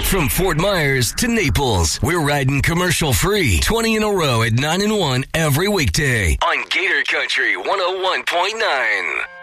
From Fort Myers to Naples, we're riding commercial free 20 in a row at 9 and 1 every weekday on Gator Country 101.9.